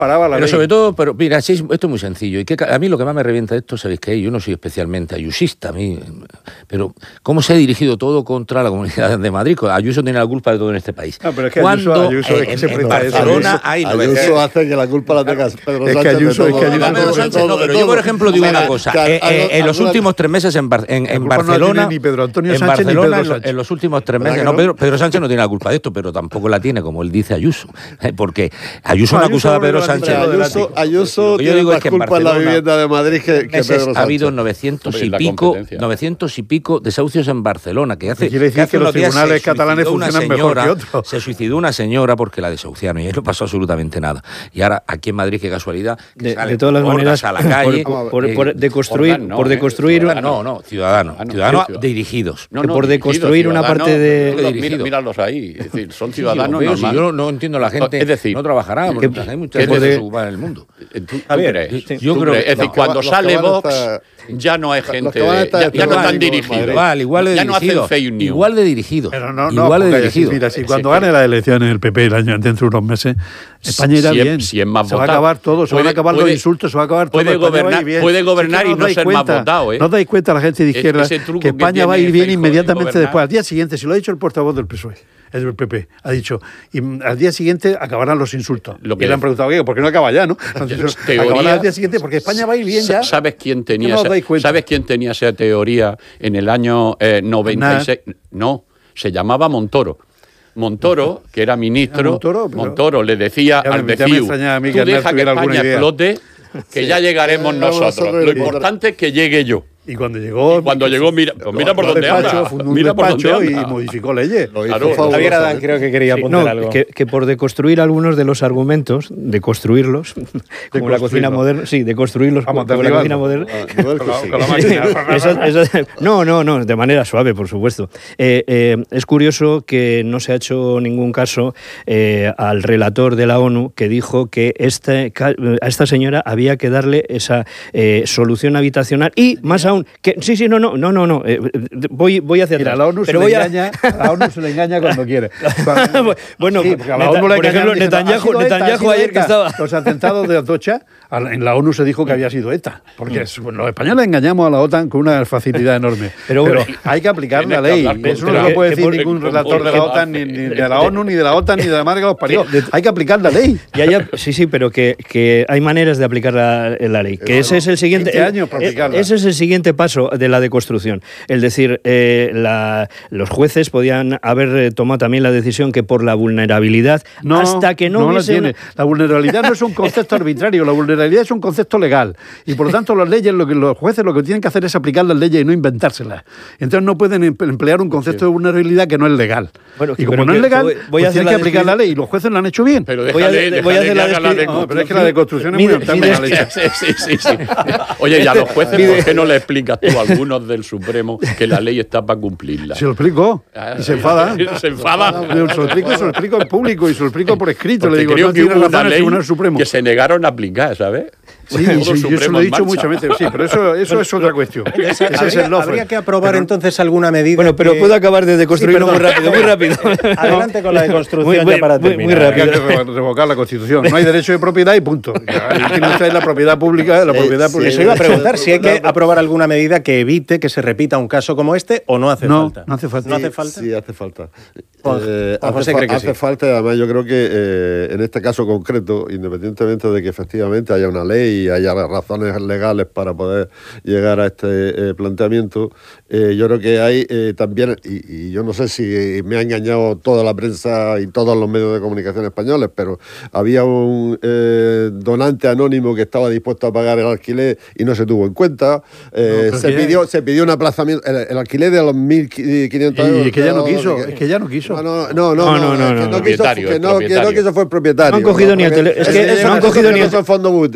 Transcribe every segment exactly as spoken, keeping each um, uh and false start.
paraba la pero ley. sobre todo, pero mira, sí, esto es muy sencillo. Y que a mí lo que más me revienta de esto, ¿sabéis qué? Yo no soy especialmente ayusista, a mí, pero ¿cómo se ha dirigido todo contra la Comunidad de Madrid? Ayuso tiene la culpa de todo en este país. No, pero es que Cuando Ayuso, Ayuso eh, es que se en, presta en Barcelona eso. hay Ayuso novecientos... hace que la culpa la tenga Pedro Es que Sánchez. Ayuso- de es que todo, Ayuso- de Pedro todo, Sánchez de no, todo, pero de yo, por todo. ejemplo, digo Mira, una cosa. que Eh, a- eh, en a- los alguna- últimos tres meses en, Bar- en, La en culpa no la Barcelona... tiene ni Pedro Antonio en Sánchez ni Barcelona, Pedro en, lo- Sánchez. en los últimos tres ¿Verdad meses... que No, no? Pedro, Pedro Sánchez no tiene la culpa de esto, pero tampoco la tiene, como él dice Ayuso. Eh, Porque Ayuso no ha acusado a Pedro Ayuso Sánchez... lo del Ayuso, ático. Ayuso Lo que yo tiene digo es más que en culpa en la Barcelona vivienda de Madrid que, que meses Pedro ha habido Sánchez. novecientos Hombre, y la pico competencia. novecientos y pico desahucios en Barcelona, que hace, quiere decir que hace que los unos días tribunales se catalanes suicidó una funcionan mejor señora, que otros. Se suicidó una señora porque la desahuciaron y ahí no pasó absolutamente nada. Y ahora aquí en Madrid, qué casualidad, que De, salen de todas las hordas maneras, a la calle, por, por, eh, por deconstruir, Orban no, por ¿eh? deconstruir, Ciudadanos. no, no, ciudadanos, Ciudadanos, ciudadanos sí, ciudadanos. dirigidos. No, que no, por dirigidos, deconstruir una ciudadanos, parte de- mira- Dirigidos. míralos ahí, es decir, son Sí, sí, ciudadanos los veo, si normales. yo no, no entiendo a la gente, Es decir, no trabajará, porque hay mucha que gente de- desocupada en el mundo. ¿Tú, tú Javier, crees? sí. Yo ¿Tú creo- crees? Es decir, no. cuando Los que sale van a Vox, estar- ya no hay los gente, que van a estar ya, ya no están igual, dirigidos. Igual, igual de ya no hacen dirigidos. fake news. Igual de dirigidos. Pero no, no, igual de porque dirigidos. si, mira, si Es cuando que- gane las elecciones el P P el año dentro de unos meses, España irá Si es- bien. si es más se va a votado. acabar todo, se van a Puede- acabar los puede- insultos, se va a acabar todo. puede España va a ir gobernar- bien. puede gobernar Si es que y os no dais ser más cuenta, votado, ¿eh? No os dais cuenta la gente de Es- izquierda ese truco que que España va a tiene ir bien Feijóo de inmediatamente gobernar. después. Al día siguiente, si lo ha dicho el portavoz del P S O E, es del P P, ha dicho, y mm, al día siguiente acabarán los insultos. Lo que y le han de- preguntado, ¿qué? ¿Por qué no acaba ya, no? Entonces, Teoría- acabará al día siguiente porque España va a ir bien ya. ¿Sabes quién tenía no os esa, dais cuenta. ¿Sabes quién tenía esa teoría en el año eh, noventa y seis? No, se llamaba Montoro. Montoro, que era ministro, Montoro, pero- Montoro le decía Ya me- al ya de me Fiu, extrañaba a mí tú que Aznar deja que tuviera alguna España idea". explote, que ya llegaremos Eh, nosotros. nosotros- Lo importante es que llegue yo. Y cuando llegó... Y cuando llegó, mira, pues mira por fundó dónde despacho, anda. fundó un Mira por despacho dónde y anda. modificó leyes. Lo hizo Claro. fabuloso, Javier Adán ¿eh? creo que quería Sí, apuntar no, algo. que, que por deconstruir algunos de los argumentos, de construirlos, como la cocina construirlos. moderna, moderna, sí, de construirlos Vamos, como la derribando. cocina moderna. Ah, igual que sí. Con la máquina. Eso- eso- no, no, no, de manera suave, por supuesto. Eh, eh, es curioso que no se ha hecho ningún caso eh, al relator de la ONU que dijo que este, ca- a esta señora había que darle esa eh, solución habitacional y, más aún, que sí, sí, no, no, no, no, no, eh, voy, voy hacia Mira, atrás. a la ONU, pero se voy le a- engaña, a la ONU se le engaña cuando quiere. Cuando- Bueno, Sí, porque a la Neta- ONU le por engañan ejemplo, diciendo, Netanyahu- "Ha sido ETA, ha Netanyahu sido ayer que ETA". estaba- Los atentados de Atocha, a la- en la ONU se dijo que había sido ETA. Porque es- los españoles engañamos a la OTAN con una facilidad enorme. Pero Pero, bueno, hay que aplicar tienes la que ley. hablar con- Eso no pero lo que- puede que decir por- ningún con- relator con- de la OTAN, ni, ni de la ONU, ni de la OTAN, ni de la madre que los parió. Hay que aplicar la ley. Ya, ya, sí, sí, pero que, que hay maneras de aplicar la, la ley. Que ese es el siguiente. veinte años para eh, aplicarla. ese es el siguiente paso de la deconstrucción. Es decir, eh, la- los jueces podían haber eh, tomado también la decisión que por la vulnerabilidad, No, hasta que no, no la hubiese tiene. una- La vulnerabilidad no es un concepto arbitrario, la vulnerabilidad es un concepto legal. Y por lo tanto, las leyes, lo que los jueces lo que tienen que hacer es aplicar las leyes y no inventárselas. Entonces no pueden em- emplear un concepto de vulnerabilidad que no es legal. Bueno, y que- como pero no que es legal, voy- pues voy a hacer tienen que la aplicar la descrip- ley y los jueces lo han hecho bien. Pero Voy a déjale, de- voy a déjale hacer la que haga la descrip- No, pero es que la deconstrucción es Mide- muy mide- mal hecha. Sí, sí, sí, sí. Oye, y a los jueces, ¿por qué no le explicas tú a algunos del Supremo que la ley está para cumplirla? Se lo explico Ah, y se enfada. Se enfada. Se lo explico, se lo explico en público y se lo explico por escrito. Porque Le digo, creo no que tiene hubo razón una el ley Tribunal Supremo. que se negaron a aplicar, ¿sabes? Sí, Todo el sí, yo se Supremo lo he en dicho marcha. muchas veces, sí, pero eso, eso es otra cuestión. Ese es habría, el lofre. habría que aprobar Pero- entonces alguna medida. Bueno, pero que- puedo acabar de deconstruirlo Sí, muy perdón. rápido, muy rápido. Adelante con la deconstrucción Muy- ya para muy- terminar. muy Hay rápido. que re- revocar la Constitución. No hay derecho de propiedad y punto. Ahí tiene usted la propiedad pública, la Sí, propiedad sí, pública. Eso iba a preguntar si hay que aprobar alguna medida que evite que se repita un caso como este o no hace No, falta. no hace falta. No hace Sí, falta. Sí, hace falta. Juan- Eh, Juan hace José fa- cree que hace sí. falta, y además yo creo que eh, en este caso concreto, independientemente de que efectivamente haya una ley y haya razones legales para poder llegar a este eh, planteamiento, eh, yo creo que hay eh, también, y, y yo no sé si me ha engañado toda la prensa y todos los medios de comunicación españoles, pero había un eh, donante anónimo que estaba dispuesto a pagar el alquiler y no se tuvo en cuenta. Eh, pero se, que ya- pidió, se pidió un aplazamiento, el, el alquiler de los mil quinientos euros. Y que ya no cada quiso, hora, es que ya no quiso. No, no, no, no, No, no, no, es que no, quiso, propietario, que el no, que no propietario. quiso fue el propietario. No han cogido ni el porque tele- es eso- que eso no han eso cogido no ni el- son fondos muy- que muy no han buitres.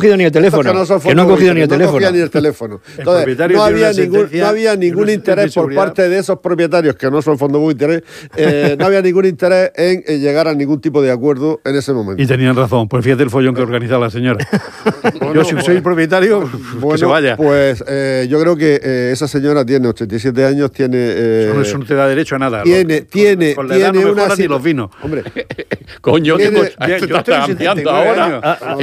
cogido ni el teléfono. Que no, son que no han cogido ni el no teléfono. cogían ni el teléfono. Entonces, El no había, tiene una ningún, no había ningún interés por parte de esos propietarios, que no son fondos muy interés, eh, no había ningún interés en, en llegar a ningún tipo de acuerdo en ese momento. Y tenían razón, pues fíjate el follón que organiza la señora. Bueno, yo si soy el propietario, bueno, que se vaya. Pues eh, yo creo que eh, esa señora tiene ochenta y siete años, tiene... Eh, eso, no, eso no te da derecho a nada. Tiene, con, tiene, con la tiene edad no una... ni los vinos. Hombre, Coño, tiene, que, yo esto estoy está en setenta y cambiando nueve ahora. años. Ah, ah,